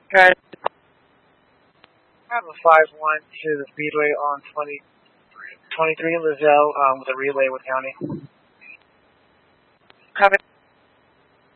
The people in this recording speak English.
Okay. I have a 5-1 to the Speedway on 23 Lizelle with a relay with County. Copy.